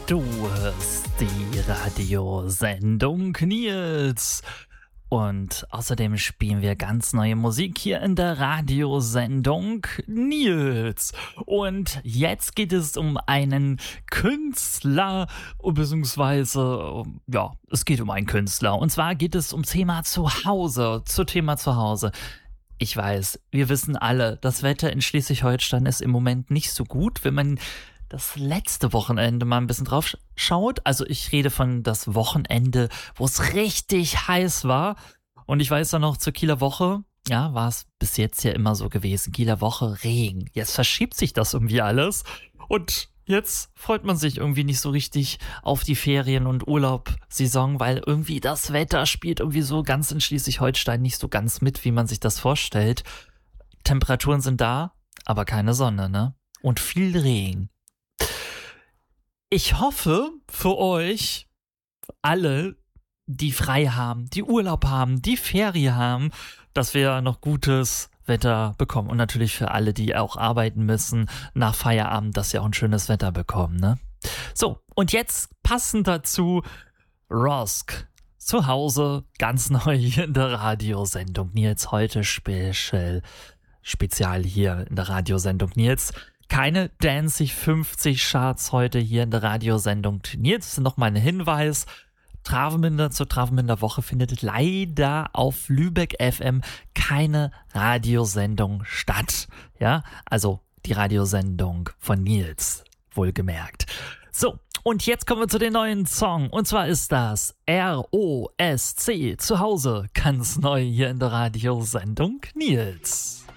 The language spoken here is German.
Du hörst die Radiosendung Nils. Und außerdem spielen wir ganz neue Musik hier in der Radiosendung Nils. Und jetzt geht es um einen Künstler, beziehungsweise, ja, es geht um einen Künstler. Und zwar geht es um Thema Zuhause, Ich weiß, wir wissen alle, das Wetter in Schleswig-Holstein ist im Moment nicht so gut, wenn man das letzte Wochenende mal ein bisschen drauf schaut. Also ich rede von das Wochenende, wo es richtig heiß war. Und ich weiß ja noch, zur Kieler Woche, ja, war es bis jetzt ja immer so gewesen. Kieler Woche, Regen. Jetzt verschiebt sich das irgendwie alles. Und jetzt freut man sich irgendwie nicht so richtig auf die Ferien- und Urlaubssaison, weil irgendwie das Wetter spielt irgendwie so ganz in Schleswig-Holstein nicht so ganz mit, wie man sich das vorstellt. Temperaturen sind da, aber keine Sonne, ne? Und viel Regen. Ich hoffe für euch alle, die frei haben, die Urlaub haben, die Ferien haben, dass wir noch gutes Wetter bekommen. Und natürlich für alle, die auch arbeiten müssen, nach Feierabend, dass sie auch ein schönes Wetter bekommen, ne? So, und jetzt passend dazu Rosk. Zu Hause, ganz neu hier in der Radiosendung Nils. Heute spezial hier in der Radiosendung Nils. Keine Danzig 50 Charts heute hier in der Radiosendung Nils. Nochmal ein Hinweis. Zur Travemünder Woche findet leider auf Lübeck FM keine Radiosendung statt. Ja, also die Radiosendung von Nils, wohlgemerkt. So, und jetzt kommen wir zu den neuen Song. Und zwar ist das ROSC. Zu Hause, ganz neu hier in der Radiosendung Nils.